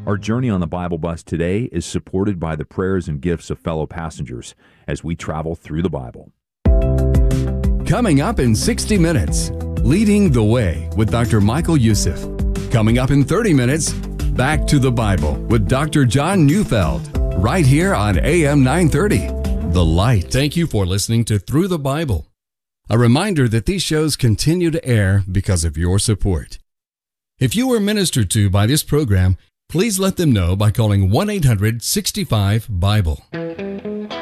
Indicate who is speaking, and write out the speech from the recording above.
Speaker 1: Our journey on the Bible Bus today is supported by the prayers and gifts of fellow passengers as we travel through the Bible.
Speaker 2: Coming up in 60 minutes, Leading the Way with Dr. Michael Youssef. Coming up in 30 minutes, Back to the Bible with Dr. John Neufeld, right here on AM 930, The Light. Thank you for listening to Through the Bible. A reminder that these shows continue to air because of your support. If you were ministered to by this program, please let them know by calling 1-800-65-BIBLE.